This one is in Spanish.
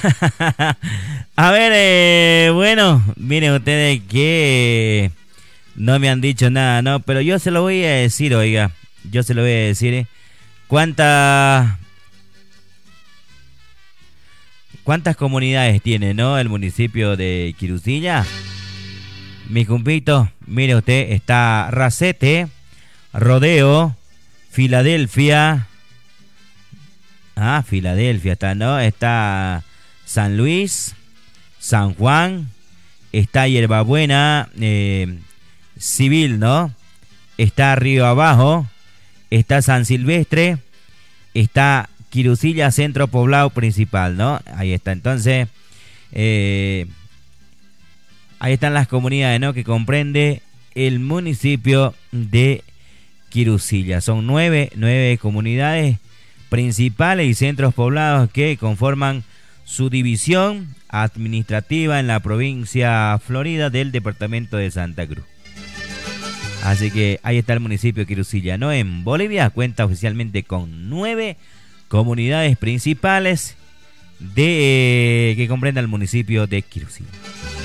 A ver, bueno, miren ustedes que no me han dicho nada, ¿no? Pero yo se lo voy a decir, oiga. Yo se lo voy a decir, ¿eh? ¿Cuántas, cuántas comunidades tiene, ¿no? El municipio de Quirusilla. Mi cumpito, mire usted, está Racete, Rodeo, Filadelfia. Ah, Filadelfia está, ¿no? Está San Luis, San Juan, está Hierbabuena, Civil, ¿no? Está Río Abajo, está San Silvestre, está Quirusilla, Centro Poblado Principal, ¿no? Ahí está, entonces, ahí están las comunidades, ¿no? Que comprende el municipio de Quirusilla. Son nueve comunidades principales y centros poblados que conforman su división administrativa en la provincia Florida del departamento de Santa Cruz. Así que ahí está el municipio de Quirusilla, ¿no? En Bolivia cuenta oficialmente con 9 comunidades principales que comprenden el municipio de Quirusilla.